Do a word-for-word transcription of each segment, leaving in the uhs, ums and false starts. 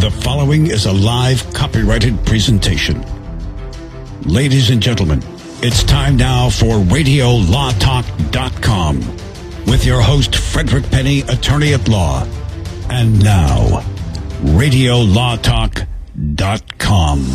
The following is a live copyrighted presentation. Ladies and gentlemen, it's time now for radio law talk dot com with your host, Frederick Penny, attorney at law. And now, radio law talk dot com.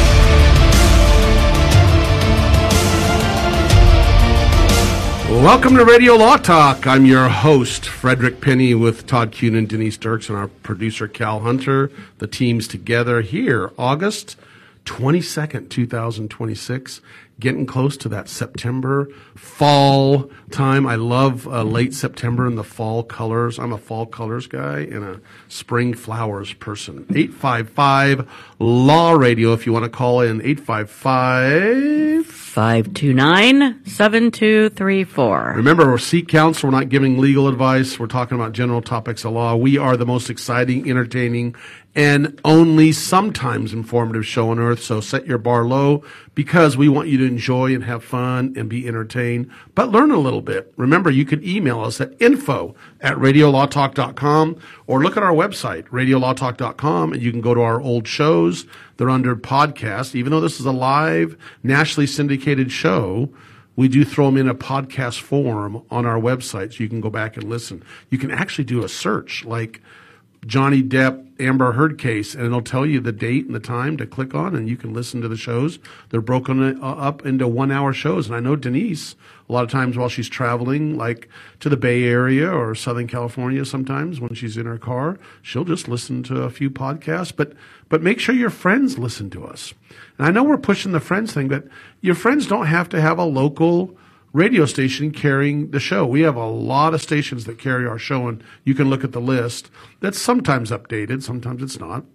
Welcome to Radio Law Talk. I'm your host, Frederick Penny, with Todd Kuhn and Denise Dirks and our producer, Cal Hunter. The team's together here, August twenty-second, twenty twenty-six, getting close to that September fall time. I love uh, late September and the fall colors. I'm a fall colors guy and a spring flowers person. eight five five Law Radio if you want to call in. eight five five five two nine, seven two three four. Remember, we're seek counsel. We're not giving legal advice. We're talking about general topics of law. We are the most exciting, entertaining, and only sometimes informative show on earth. So set your bar low because we want you to enjoy and have fun and be entertained, but learn a little bit. Remember, you can email us at info at radio law talk dot com or look at our website, radio law talk dot com, and you can go to our old shows. They're under podcast. Even though this is a live, nationally syndicated show, we do throw them in a podcast form on our website so you can go back and listen. You can actually do a search like Johnny Depp Amber Heard case, and it'll tell you the date and the time to click on, and you can listen to the shows. They're broken up into one-hour shows, and I know Denise, a lot of times while she's traveling, like to the Bay Area or Southern California sometimes when she's in her car, she'll just listen to a few podcasts, but but make sure your friends listen to us. And I know we're pushing the friends thing, but your friends don't have to have a local radio station carrying the show. We have a lot of stations that carry our show, and you can look at the list. That's sometimes updated, sometimes it's not.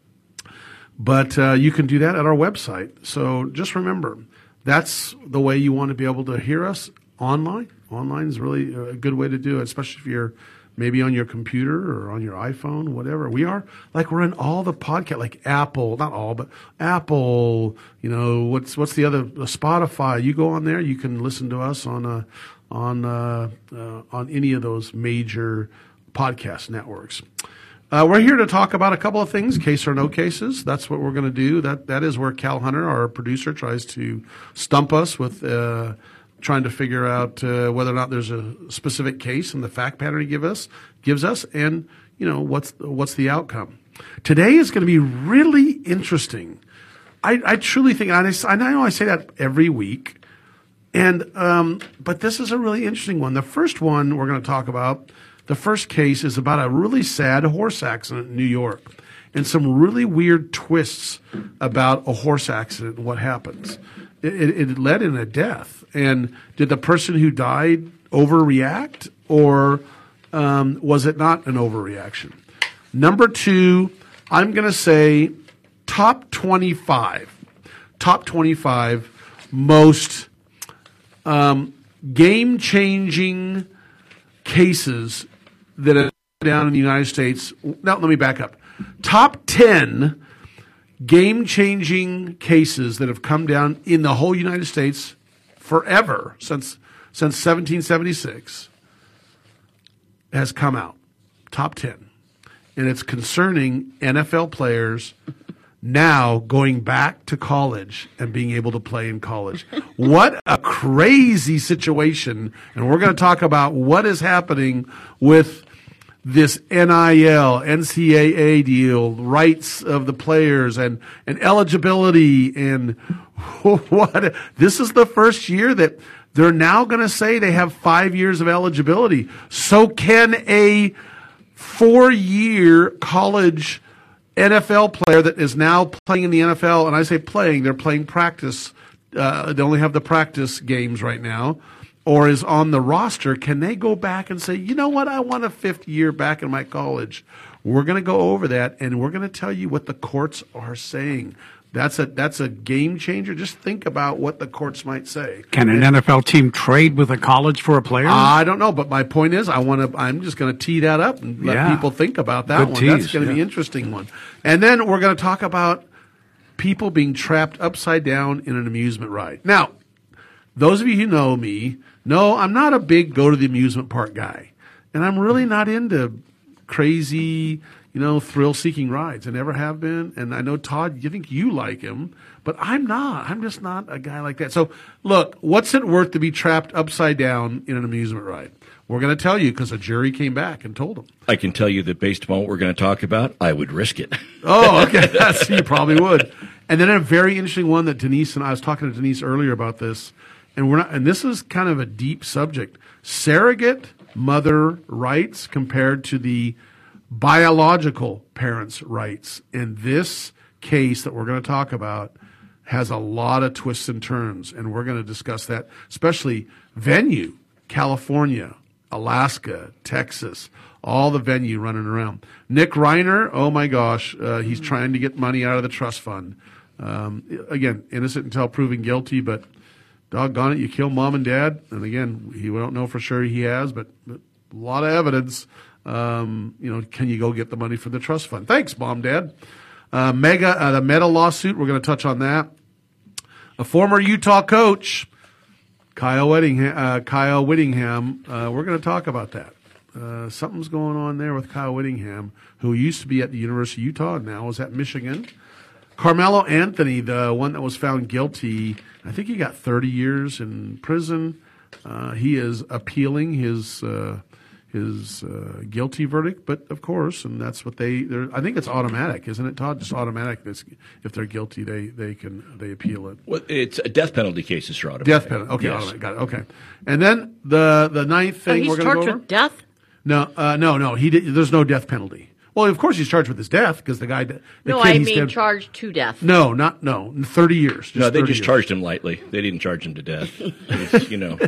But uh, you can do that at our website. So just remember, that's the way you want to be able to hear us online. Online is really a good way to do it, especially if you're maybe on your computer or on your iPhone, whatever. We are, like, we're in all the podcast, like Apple, not all, but Apple, you know, what's what's the other, Spotify. You go on there, you can listen to us on uh, on uh, uh, on any of those major podcast networks. Uh, we're here to talk about a couple of things, case or no cases. That's what we're going to do. That That is where Cal Hunter, our producer, tries to stump us with uh trying to figure out uh, whether or not there's a specific case and the fact pattern he give us, gives us, and, you know, what's what's the outcome. Today is going to be really interesting. I, I truly think, and I, I know I say that every week, and um, but this is a really interesting one. The first one we're going to talk about, the first case is about a really sad horse accident in New York and some really weird twists about a horse accident and what happens. It, it led in a death. And did the person who died overreact, or um, was it not an overreaction? Number two, I'm going to say top twenty-five. Top twenty-five most um, game-changing cases that have come down in the United States. Now, let me back up. Top ten game-changing cases that have come down in the whole United States forever, since since seventeen seventy-six, has come out. Top ten. And it's concerning N F L players now going back to college and being able to play in college. What a crazy situation. And we're going to talk about what is happening with this N I L, N C double A deal, rights of the players, and, and eligibility, and what? This is the first year that they're now going to say they have five years of eligibility. So can a four-year college N F L player that is now playing in the N F L, and I say playing, they're playing practice, uh, they only have the practice games right now, or is on the roster, can they go back and say, you know what, I want a fifth year back in my college? We're going to go over that, and we're going to tell you what the courts are saying. That's a that's a game changer. Just think about what the courts might say. Can an and, N F L team trade with a college for a player? I don't know, but my point is, I want to. I'm just going to tee that up and let yeah. people think about that Good one. tease, That's going to yeah. be an interesting one. And then we're going to talk about people being trapped upside down in an amusement ride. Now, those of you who know me know I'm not a big go to the amusement park guy, and I'm really not into crazy, you know, thrill-seeking rides. I never have been. And I know, Todd, you think you like him, but I'm not. I'm just not a guy like that. So, look, what's it worth to be trapped upside down in an amusement ride? We're going to tell you because a jury came back and told them. I can tell you that based upon what we're going to talk about, I would risk it. Oh, okay. That's, you probably would. And then a very interesting one that Denise and I was talking to Denise earlier about this, and we're not. And this is kind of a deep subject: surrogate mother rights compared to the biological parents' rights. And this case that we're going to talk about has a lot of twists and turns, and we're going to discuss that, especially venue, California, Alaska, Texas, all the venue running around. Nick Reiner, oh my gosh, uh, he's trying to get money out of the trust fund. Um, again, innocent until proven guilty, but doggone it, you kill mom and dad. And again, we don't know for sure he has, but, but a lot of evidence. Um, you know, can you go get the money from the trust fund? Thanks, mom, dad. Uh, mega, uh, the Meta lawsuit, we're going to touch on that. A former Utah coach, Kyle Whittingham, uh, Kyle Whittingham uh, we're going to talk about that. Uh, something's going on there with Kyle Whittingham, who used to be at the University of Utah, now is at Michigan. Carmelo Anthony, the one that was found guilty, I think he got thirty years in prison. Uh, he is appealing his uh, his uh, guilty verdict, but of course, and that's what they. I think it's automatic, isn't it, Todd? Just automatic. It's, if they're guilty, they they can they appeal it. Well, it's a death penalty cases are automatic. Death penalty. Okay, yes. automatic. Got it. Okay, and then the the ninth thing oh, he's we're going to go charged over. with death? No, uh, no, no. He did, there's no death penalty. Well, of course he's charged with his death because the guy. The no, kid I he's mean dead. charged to death. No, not no. Thirty years. Just no, they thirty just years. charged him lightly. They didn't charge him to death. It's, you know.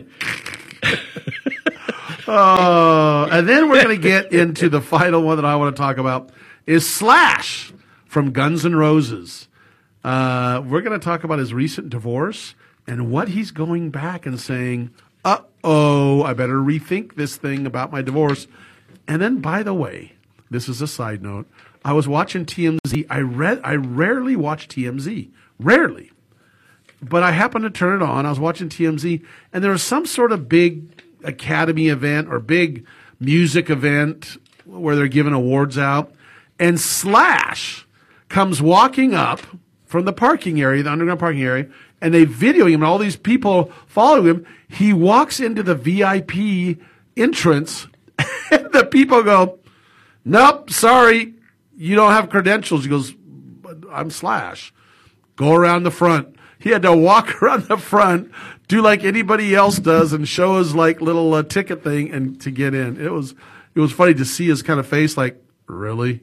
Uh, and then we're going to get into the final one that I want to talk about is Slash from Guns N' Roses. Uh, we're going to talk about his recent divorce and what he's going back and saying, uh-oh, I better rethink this thing about my divorce. And then, by the way, this is a side note, I was watching T M Z. I read, I rarely watch T M Z. Rarely. But I happened to turn it on. I was watching T M Z, and there was some sort of big Academy event or big music event where they're giving awards out, and Slash comes walking up from the parking area, the underground parking area, and they video him, and all these people follow him. He walks into the V I P entrance, and the people go, nope, sorry, you don't have credentials. He goes, I'm Slash. Go around the front. He had to walk around the front, do like anybody else does, and show his like little uh, ticket thing and to get in. It was it was funny to see his kind of face, like, really?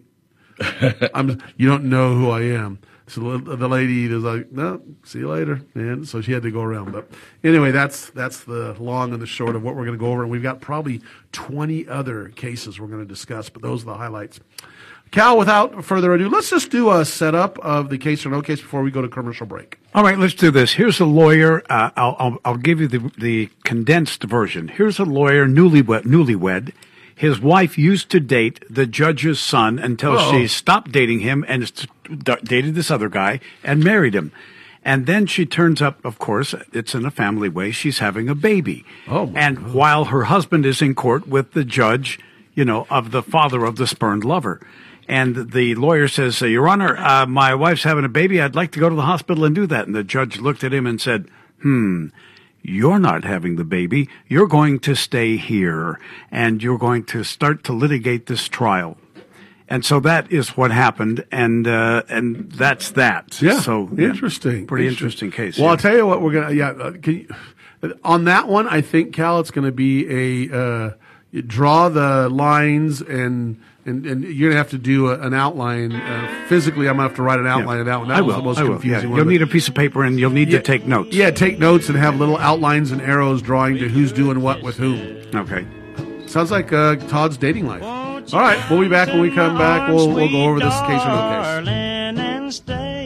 I'm you don't know who I am. So the lady was like, no, see you later. And so she had to go around. But anyway, that's that's the long and the short of what we're going to go over. And we've got probably twenty other cases we're going to discuss, but those are the highlights. Cal, without further ado, let's just do a setup of the case or no case before we go to commercial break. All right, let's do this. Here's a lawyer. Uh, I'll, I'll, I'll give you the, the condensed version. Here's a lawyer, newlywed, newlywed. His wife used to date the judge's son until Oh. she stopped dating him and dated this other guy and married him. And then she turns up, of course, it's in a family way, she's having a baby. Oh, my and God. while her husband is in court with the judge, you know, of the father of the spurned lover. And the lawyer says, Your Honor, uh, my wife's having a baby. I'd like to go to the hospital and do that. And the judge looked at him and said, hmm, you're not having the baby. You're going to stay here, and you're going to start to litigate this trial. And so that is what happened, and uh, and that's that. Yeah, so yeah, interesting. pretty interesting case. Well, yeah. I'll tell you what we're gonna. Yeah, uh, can you, on that one, I think Cal, it's going to be a uh, you draw the lines and. And, and you're gonna have to do a, an outline. Uh, physically, I'm gonna have to write an outline Yeah. of that one. That I was will. the most I will. confusing Yeah. one. You'll but- need a piece of paper, and you'll need Yeah, to take notes. Yeah, take notes and have little outlines and arrows drawing to who's doing what with whom. Okay. Sounds like uh, Todd's dating life. All right, we'll be back when we come back. We'll we'll go over this case or no case.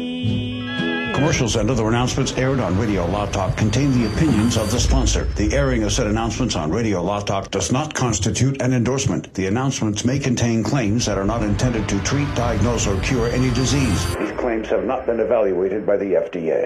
Commercials and other announcements aired on Radio Law Talk contain the opinions of the sponsor. The airing of said announcements on Radio Law Talk does not constitute an endorsement. The announcements may contain claims that are not intended to treat, diagnose, or cure any disease. These claims have not been evaluated by the F D A.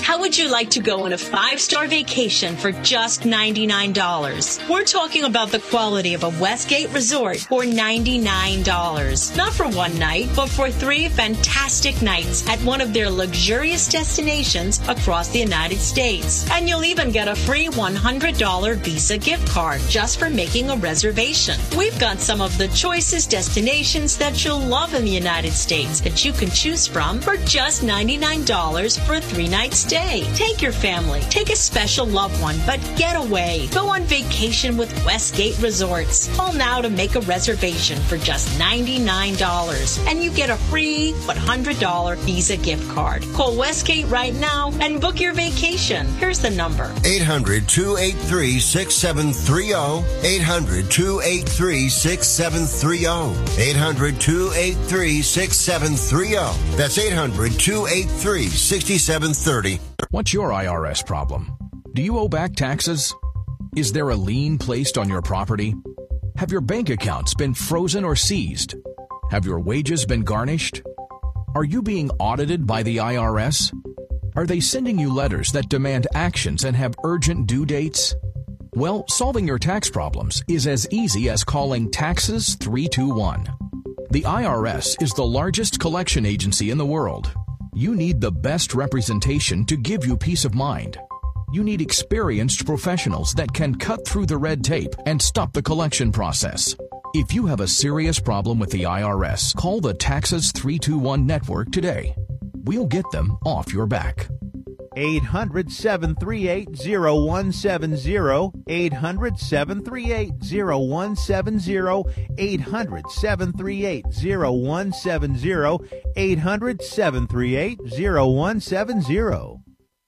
How would you like to go on a five-star vacation for just ninety-nine dollars? We're talking about the quality of a Westgate resort for ninety-nine dollars. Not for one night, but for three fantastic nights at one of their luxurious destinations across the United States. And you'll even get a free one hundred dollars Visa gift card just for making a reservation. We've got some of the choicest destinations that you'll love in the United States that you can choose from for just ninety-nine dollars for a three-night stay. Take your family, take a special loved one, but get away. Go on vacation with Westgate Resorts. Call now to make a reservation for just ninety-nine dollars, and you get a free one hundred dollars Visa gift card. Call Westgate right now and book your vacation. Here's the number. eight hundred, two eight three, six seven three zero. eight hundred, two eight three, six seven three zero. eight hundred, two eight three, six seven three zero. That's eight hundred, two eight three, six seven three zero. What's your I R S problem? Do you owe back taxes? Is there a lien placed on your property? Have your bank accounts been frozen or seized? Have your wages been garnished? Are you being audited by the I R S? Are they sending you letters that demand actions and have urgent due dates? Well, solving your tax problems is as easy as calling Taxes three two one. The I R S is the largest collection agency in the world. You need the best representation to give you peace of mind. You need experienced professionals that can cut through the red tape and stop the collection process. If you have a serious problem with the I R S, call the Taxes three two one network today. We'll get them off your back. eight hundred, seven three eight, zero one seven zero. eight hundred, seven three eight, zero one seven zero. eight hundred, seven three eight, zero one seven zero. eight hundred, seven three eight, zero one seven zero.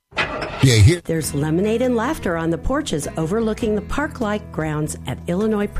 Yeah, here. There's lemonade and laughter on the porches overlooking the park-like grounds at Illinois